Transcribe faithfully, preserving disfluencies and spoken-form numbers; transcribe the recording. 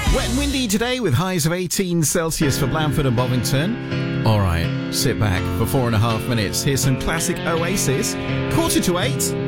Wet and windy today with highs of eighteen Celsius for Blandford and Bovington. All right, sit back for four and a half minutes. Here's some classic Oasis. Quarter to eight.